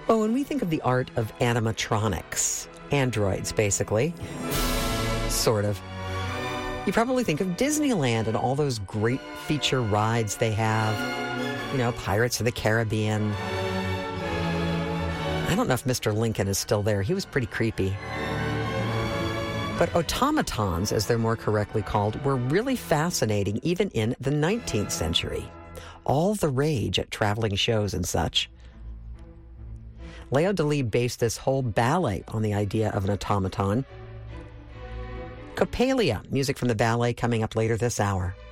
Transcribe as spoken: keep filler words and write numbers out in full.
Well, when we think of the art of animatronics, androids, basically, sort of, you probably think of Disneyland and all those great feature rides they have. You know, Pirates of the Caribbean. I don't know if Mister Lincoln is still there. He was pretty creepy. But automatons, as they're more correctly called, were really fascinating even in the nineteenth century. All the rage at traveling shows and such. Leo Delibes based this whole ballet on the idea of an automaton. Coppelia, music from the ballet coming up later this hour.